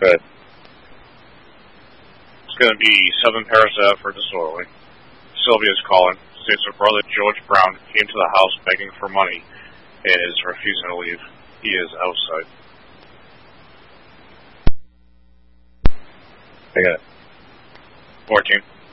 Good. It's going to be 7 Paris Ave for disorderly. Sylvia's calling. States her brother George Brown came to the house begging for money and is refusing to leave. He is outside. I got it. 14.